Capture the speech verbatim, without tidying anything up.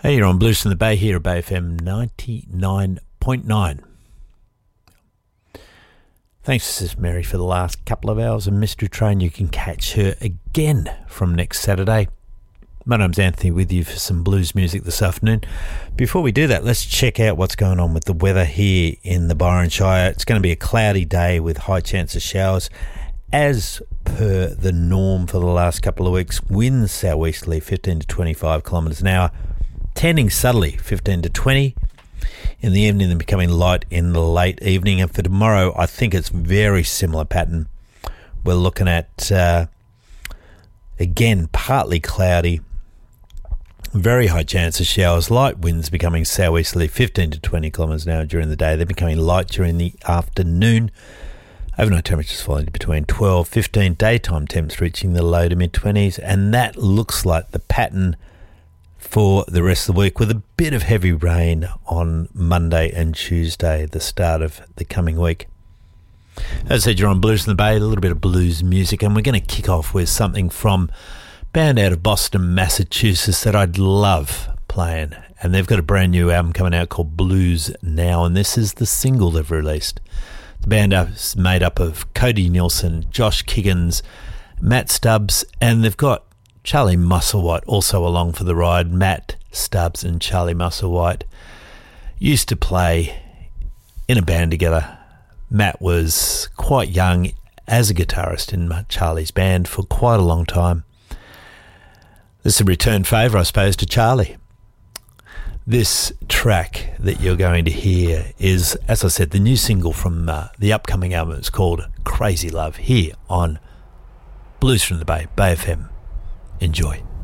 Hey, you're on Blues from the Bay here at Bay F M ninety-nine point nine. Thanks, Sis Mary, for the last couple of hours of Mystery Train. You can catch her again from next Saturday. My name's Anthony with you for some blues music this afternoon. Before we do that, let's check out what's going on with the weather here in the Byron Shire. It's going to be a cloudy day with high chance of showers. As per the norm for the last couple of weeks, winds southwesterly fifteen to twenty-five kilometres an hour, tending subtly fifteen to twenty. In the evening, then becoming light in the late evening. And for tomorrow, I think it's very similar pattern. We're looking at, uh, again, partly cloudy, very high chance of showers, light winds becoming southwesterly fifteen to twenty kilometres an hour during the day. They're becoming light during the afternoon. Overnight temperatures falling to between twelve, fifteen, daytime temps reaching the low to mid-twenties, and that looks like the pattern for the rest of the week, with a bit of heavy rain on Monday and Tuesday, the start of the coming week. As I said, you're on Blues in the Bay, a little bit of blues music, and we're going to kick off with something from a band out of Boston, Massachusetts that I'd love playing, and they've got a brand new album coming out called Blues Now, and this is the single they've released. The band is made up of Cody Nielsen, Josh Kiggins, Matt Stubbs, and they've got Charlie Musselwhite also along for the ride. Matt Stubbs and Charlie Musselwhite used to play in a band together. Matt was quite young as a guitarist in Charlie's band for quite a long time. This is a return favour, I suppose, to Charlie. This track that you're going to hear is, as I said, the new single from uh, the upcoming album. It's called Crazy Love, here on Blues from the Bay, Bay F M. Enjoy.